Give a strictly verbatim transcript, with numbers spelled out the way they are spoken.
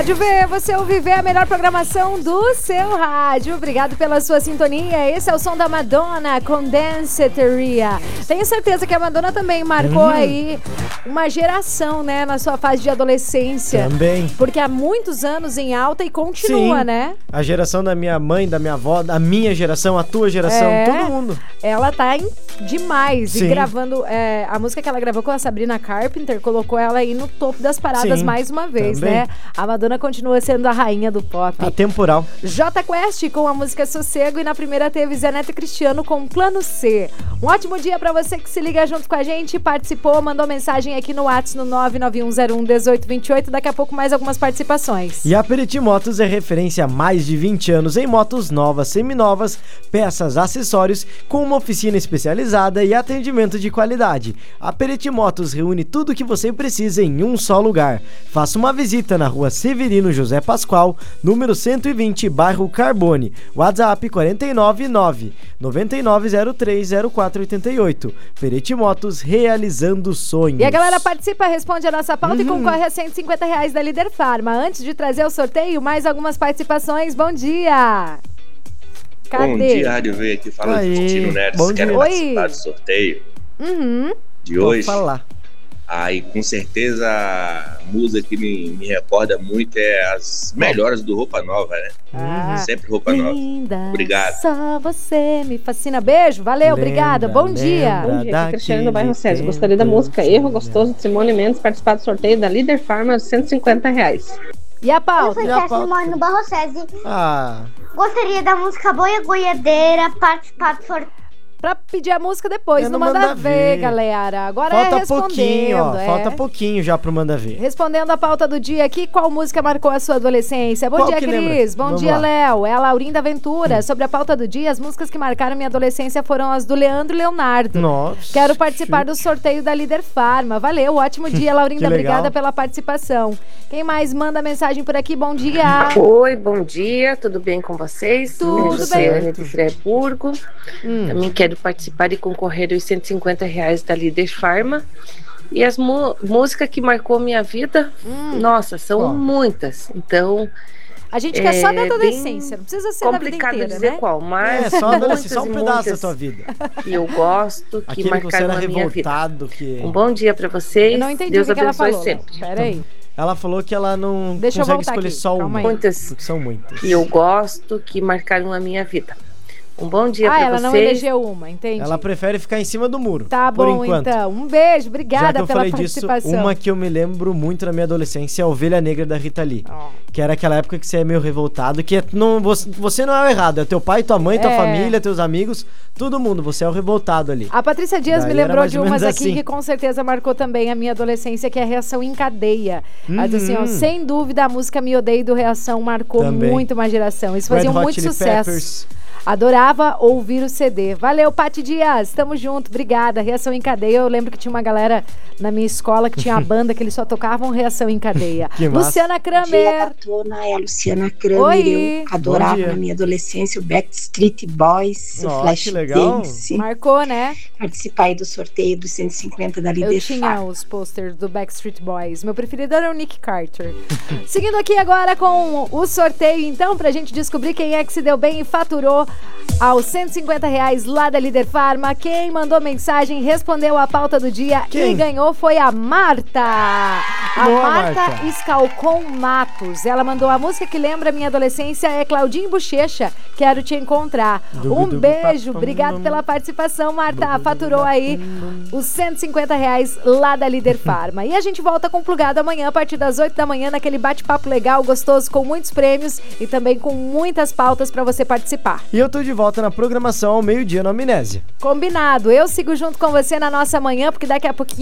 Rádio V, você ouve V, a melhor programação do seu rádio. Obrigado pela sua sintonia. Esse é o som da Madonna com Danceteria. Tenho certeza que a Madonna também marcou hum. aí uma geração, né, na sua fase de adolescência. Também. Porque há muitos anos em alta e continua, Sim. né? A geração da minha mãe, da minha avó, da minha geração, a tua geração, é, todo mundo. Ela tá em, demais. Sim. E gravando, é, a música que ela gravou com a Sabrina Carpenter colocou ela aí no topo das paradas Sim. mais uma vez, Também. né? A Madonna continua sendo a rainha do pop. Atemporal. J Quest com a música Sossego e na primeira teve Zé Neto e Cristiano com Plano C. Um ótimo dia pra você que se liga junto com a gente, participou, mandou mensagem aqui no WhatsApp no nove nove um zero um um oito dois oito. Daqui a pouco mais algumas participações. E a Periti Motos é referência há mais de vinte anos em motos novas, seminovas, peças, acessórios, com uma oficina especializada e atendimento de qualidade. A Periti Motos reúne tudo o que você precisa em um só lugar. Faça uma visita na rua Severino José Pascoal, número cento e vinte, bairro Carbone. WhatsApp quatro nove nove, nove nove zero três zero quatro oito oito. Periti Motos, realizando sonhos. E a galera participa, responde a nossa pauta uhum. e concorre a cento e cinquenta reais da Líder Farma. Antes de trazer o sorteio, mais algumas participações. Bom dia! Cadê? Bom dia, Rádio V, aqui fala Aê, do Tino Neres. bom Quero dia. participar do sorteio uhum. de hoje. Pode falar. Aí, com certeza, a música que me, me recorda muito é as melhores do Roupa Nova, né? Ah, sempre Roupa linda, Nova. Obrigado. Só você me fascina. Beijo, valeu, Lembra, obrigada. Bom dia. Bom dia, aqui é Cristiane do bairro César. Gostaria da música Erro Gostoso de Simone Mendes participar do sorteio da Líder Farma de cento e cinquenta reais. E a pauta? Eu sou Simone no Barro César. Ah. Gostaria da música Boia Goiadeira participar do sorteio. Pra pedir a música depois, Eu não não manda, manda ver, ver, galera. Agora falta é respondendo. pouquinho, ó. É. Falta pouquinho já pro Manda Ver. Respondendo a pauta do dia aqui, qual música marcou a sua adolescência? Bom Qual dia, que Cris. lembra? Bom Vamos dia, lá. Léo. É a Laurinda Ventura. Hum. Sobre a pauta do dia, as músicas que marcaram minha adolescência foram as do Leandro e Leonardo. Nossa. Quero participar do sorteio da Líder Farma. Valeu, ótimo dia, Laurinda. Obrigada pela participação. Quem mais manda mensagem por aqui? Bom dia. Oi, bom dia. Tudo bem com vocês? Tudo Eu bem. Ana de Friburgo. Hum. Também quero participar e concorrer aos cento e cinquenta reais da Líder Farma. E as músicas que marcou minha vida, hum. nossa, são oh. muitas. Então, a gente quer é só da adolescência, não precisa ser da vida inteira, complicado dizer né? qual, mas é só, muitas, só um pedaço da tua vida. Que eu gosto, que Aquele marcaram que você era a minha vida. Que... Um bom dia pra vocês. Eu não entendi Deus o que, que ela abençoe falou. sempre. Peraí. Ela falou que ela não Deixa consegue eu voltar escolher aqui. só uma. Muitas. Porque são muitas. Que eu gosto, que marcaram a minha vida. Um bom dia ah, pra ela vocês. não elegeu uma, entende? Ela prefere ficar em cima do muro. Tá por bom, enquanto. então. Um beijo, obrigada Já que eu pela falei participação. Disso, uma que eu me lembro muito na minha adolescência é a Ovelha Negra da Rita Lee. Oh. Que era aquela época que você é meio revoltado, que não, você, você não é o errado, é teu pai, tua mãe, tua é. família, teus amigos, todo mundo, você é o revoltado ali. A Patrícia Dias Daí me lembrou de umas aqui assim. que com certeza marcou também a minha adolescência, que é a Reação em Cadeia. Uhum. Mas assim, ó, sem dúvida a música Me Odeio do Reação marcou também. muito uma geração. Eles faziam muito sucesso. Peppers. Adorava ouvir o C D. Valeu, Pati Dias. Tamo junto. Obrigada. Reação em Cadeia. Eu lembro que tinha uma galera na minha escola que tinha a banda que eles só tocavam Reação em Cadeia. Luciana Kramer. Bom dia, Gatona. É a Luciana Kramer. Oi. Eu adorava na minha adolescência o Backstreet Boys, oh, o Flashdance. Marcou, né? Participei do sorteio dos cento e cinquenta da Líder Eu tinha Farma. os posters do Backstreet Boys. Meu preferido era o Nick Carter. Seguindo aqui agora com o sorteio, então, pra gente descobrir quem é que se deu bem e faturou aos cento e cinquenta reais lá da Líder Farma. Quem mandou mensagem, respondeu a pauta do dia Quem? e ganhou foi a Marta. A Boa, Marta, Marta Escalcon Matos. Ela mandou a música que lembra minha adolescência, é Claudinho Bochecha, Quero Te Encontrar. Um beijo, obrigado pela participação, Marta. Faturou aí os cento e cinquenta reais lá da Líder Farma. E a gente volta com o Plugado amanhã, a partir das oito da manhã, naquele bate-papo legal, gostoso, com muitos prêmios e também com muitas pautas para você participar. E eu tô de volta na programação ao meio-dia no Amnésia. Combinado. Eu sigo junto com você na nossa manhã, porque daqui a pouquinho